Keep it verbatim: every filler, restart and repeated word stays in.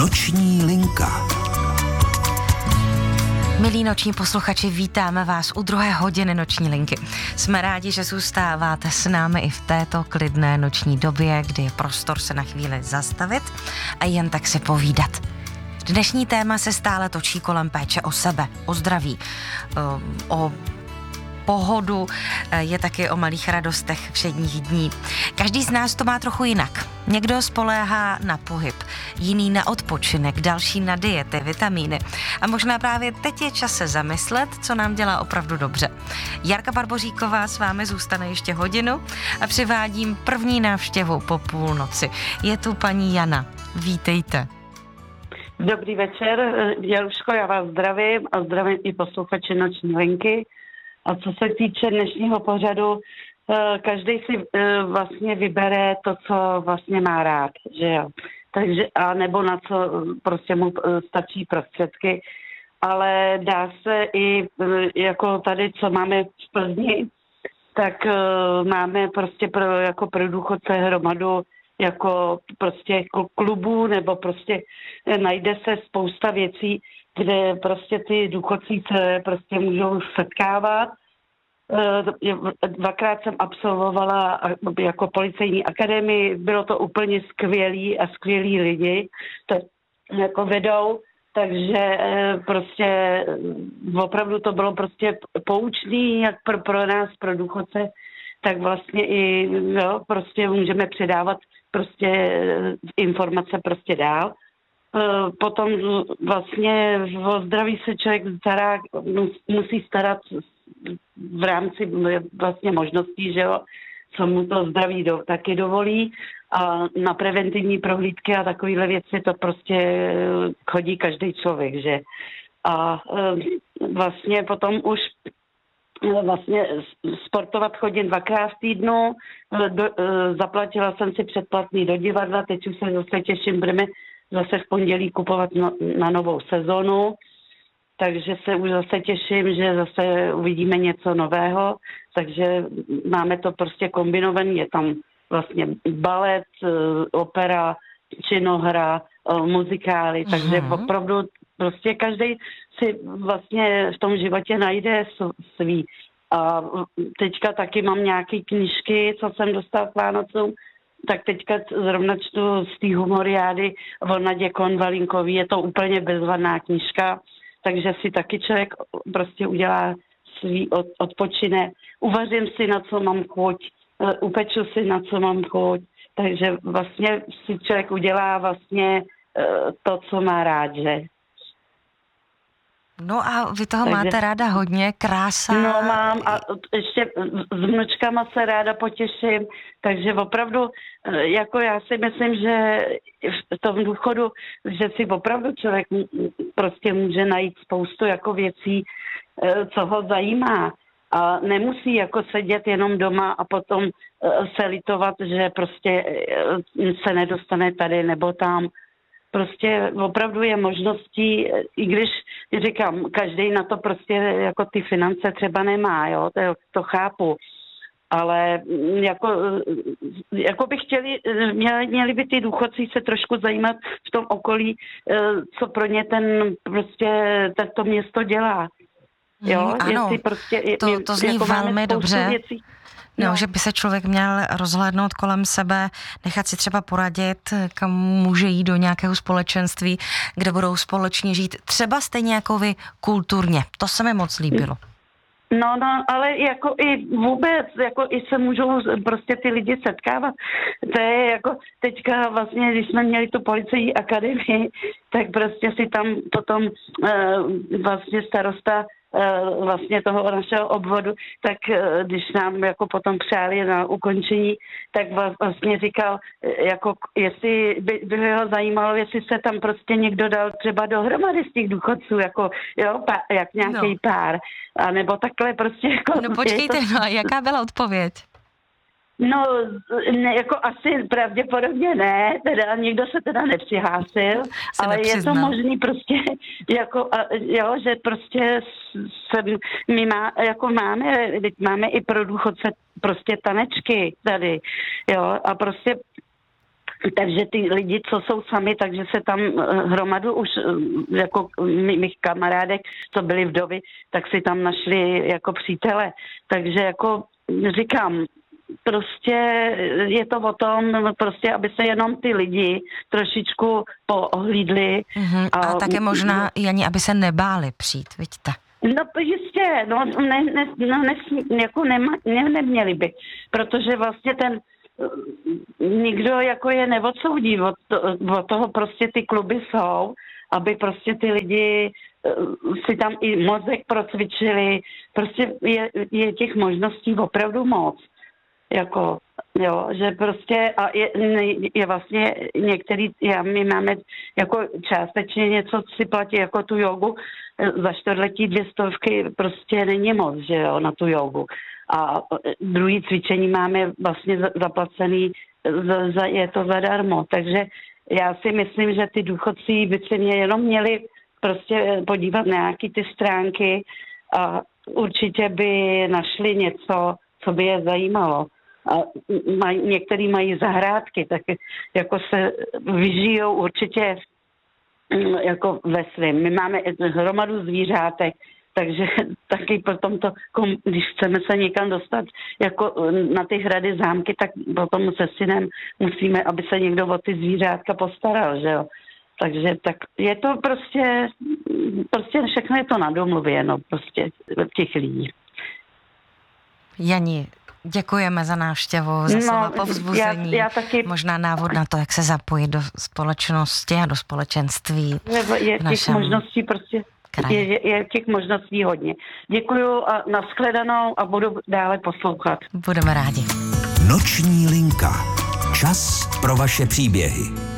Noční linka. Milí noční posluchači, vítáme vás u druhé hodiny Noční linky. Jsme rádi, že zůstáváte s námi i v této klidné noční době, kdy je prostor se na chvíli zastavit a jen tak si povídat. Dnešní téma se stále točí kolem péče o sebe, o zdraví, o pohodu, je taky o malých radostech všedních dní. Každý z nás to má trochu jinak. Někdo spoléhá na pohyb, jiný na odpočinek, další na diety, vitamíny. A možná právě teď je čas se zamyslet, co nám dělá opravdu dobře. Jarka Barboříková s vámi zůstane ještě hodinu a přivádím první návštěvu po půlnoci. Je tu paní Jana. Vítejte. Dobrý večer, Jaruško, já vás zdravím a zdravím i posluchače Noční linky. A co se týče dnešního pořadu, každý si vlastně vybere to, co vlastně má rád, že jo. Takže, a nebo na co prostě mu stačí prostředky. Ale dá se i, jako tady, co máme v Plzni, tak máme prostě pro, jako pro důchodce hromadu jako prostě klubů, nebo prostě najde se spousta věcí, kde prostě ty důchodci se prostě můžou setkávat. Dvakrát jsem absolvovala jako policejní akademii, bylo to úplně skvělý a skvělí lidi, to jako vedou, takže prostě opravdu to bylo prostě poučný, jak pro, pro nás, pro důchodce, tak vlastně i jo, prostě můžeme předávat prostě informace prostě dál. Potom vlastně o zdraví se člověk stará, musí starat v rámci vlastně možností, že jo, co mu to zdraví do, taky dovolí. A na preventivní prohlídky a takovéhle věci to prostě chodí každý člověk, že. A vlastně potom už vlastně sportovat chodím dvakrát v týdnu, do, zaplatila jsem si předplatný do divadla, teď už se zase těším, budeme zase v pondělí kupovat no, na novou sezonu, takže se už zase těším, že zase uvidíme něco nového, takže máme to prostě kombinovaný, je tam vlastně balet, opera, činohra, muzikály, takže mm-hmm. opravdu prostě každý si vlastně v tom životě najde svý. A teďka taky mám nějaké knížky, co jsem dostala k Vánocům, tak teďka zrovna čtu z té humoriády o Nadě Konvalinkový, je to úplně bezvadná knížka, takže si taky člověk prostě udělá svý od, odpočine. Uvařím si, na co mám chuť, upeču si, na co mám chuť, takže vlastně si člověk udělá vlastně to, co má rád, že? No a vy toho takže máte ráda hodně, krása. No mám a ještě s vnučkama se ráda potěším, takže opravdu, jako já si myslím, že v tom důchodu, že si opravdu člověk prostě může najít spoustu jako věcí, co ho zajímá. A nemusí jako sedět jenom doma a potom se litovat, že prostě se nedostane tady nebo tam. Prostě opravdu je možností, i když říkám, každý na to prostě jako ty finance třeba nemá, jo, to, to chápu, ale jako, jako by chtěli, měli, měli by ty důchodci se trošku zajímat v tom okolí, co pro ně ten prostě to město dělá. Jo, mm, ano, prostě, to, to zní jako velmi dobře. Věcí. No, no, že by se člověk měl rozhlédnout kolem sebe, nechat si třeba poradit, kam může jít do nějakého společenství, kde budou společně žít, třeba stejně jako vy kulturně. To se mi moc líbilo. No, no, ale jako i vůbec, jako i se můžou prostě ty lidi setkávat. To je jako teďka vlastně, když jsme měli tu policejní akademii, tak prostě si tam potom uh, vlastně starosta vlastně toho našeho obvodu, tak když nám jako potom přáli na ukončení, tak vlastně říkal, jako jestli by, by ho zajímalo, jestli se tam prostě někdo dal třeba dohromady z těch důchodců, jako jo, pá, jak nějaký no. pár, a nebo takhle prostě jako... No počkejte, to... no, jaká byla odpověď? No, ne, jako asi pravděpodobně ne, teda nikdo se teda nepřihlásil, se ale nepřiznal. Je to možný prostě, jako, jo, že prostě se, my má, jako máme, máme i pro důchodce prostě tanečky tady, jo, a prostě Takže ty lidi, co jsou sami, takže se tam hromadu už, jako mých kamarádek, co byli vdovy, tak si tam našli jako přítele. Takže jako říkám, prostě je to o tom, prostě, aby se jenom ty lidi trošičku poohlídli. Mm-hmm. A, a také možná, Jani, aby se nebáli přijít, vidíte? No jistě, no, ne, ne, no nesmí, jako nema, ne, neměli by, protože vlastně ten nikdo jako je neodsoudí, od, to, od toho prostě ty kluby jsou, aby prostě ty lidi si tam i mozek procvičili, prostě je, je těch možností opravdu moc, jako, jo, že prostě a je, je vlastně některý, já, my máme jako částečně něco, co si platí jako tu jogu, za čtvrtletí dvě stovky prostě není moc, že jo, na tu jogu. A druhý cvičení máme vlastně zaplacený, za, za, je to zadarmo. Takže já si myslím, že ty důchodci by si mě jenom měli prostě podívat na nějaký ty stránky a určitě by našli něco, co by je zajímalo. A maj, některý mají zahrádky, tak jako se vyžijou určitě jako ve svém. My máme hromadu zvířátek, takže taky potom to, když chceme se někam dostat jako na ty hrady, zámky, tak potom se synem musíme, aby se někdo o ty zvířátka postaral, že jo. Takže tak je to prostě, prostě všechno je to na domluvě, no prostě těch lidí. Jani, děkujeme za návštěvu, za slova no, povzbuzení, já, já taky... možná návod na to, jak se zapojit do společnosti a do společenství. Je těch možností prostě, je, je těch možností hodně. Děkuju a nashledanou a budu dále poslouchat. Budeme rádi. Noční linka. Čas pro vaše příběhy.